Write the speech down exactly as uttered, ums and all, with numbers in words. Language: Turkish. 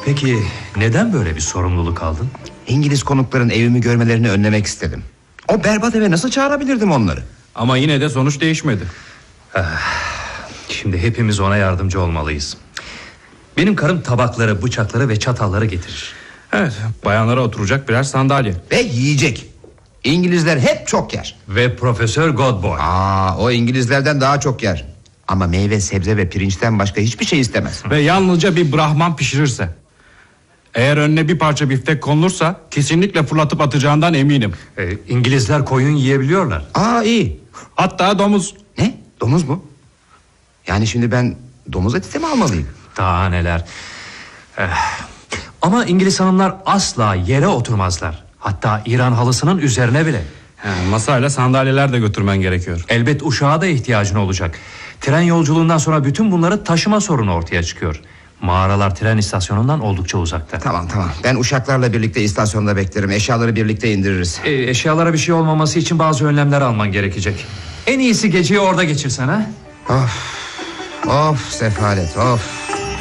Peki neden böyle bir sorumluluk aldın? İngiliz konukların evimi görmelerini önlemek istedim. O berbat eve nasıl çağırabilirdim onları? Ama yine de sonuç değişmedi. Şimdi hepimiz ona yardımcı olmalıyız. Benim karım tabakları, bıçakları ve çatalları getirir. Evet, bayanlara oturacak birer sandalye. Ve yiyecek. İngilizler hep çok yer. Ve Profesör Godboy. Aa, o İngilizlerden daha çok yer. Ama meyve, sebze ve pirinçten başka hiçbir şey istemez. Ve yalnızca bir Brahman pişirirse. Eğer önüne bir parça biftek konulursa kesinlikle fırlatıp atacağından eminim. Ee, İngilizler koyun yiyebiliyorlar. Aa, iyi. Hatta domuz. Ne? Domuz mu? Yani şimdi ben domuz eti de mi almalıyım? Daha neler. Eh, Ama İngiliz hanımlar asla yere oturmazlar. Hatta İran halısının üzerine bile. He, masayla sandalyeler de götürmen gerekiyor. Elbet uşağa da ihtiyacın olacak. Tren yolculuğundan sonra bütün bunları taşıma sorunu ortaya çıkıyor. Mağaralar tren istasyonundan oldukça uzakta. Tamam tamam, ben uşaklarla birlikte istasyonda beklerim. Eşyaları birlikte indiririz. e, Eşyalara bir şey olmaması için bazı önlemler alman gerekecek. En iyisi geceyi orada geçirsen ha. Of, of sefalet, of.